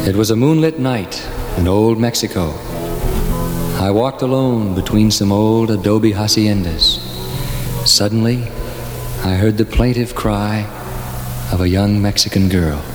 It was a moonlit night in old Mexico. I walked alone between some old adobe haciendas. Suddenly, I heard the plaintive cry of a young Mexican girl.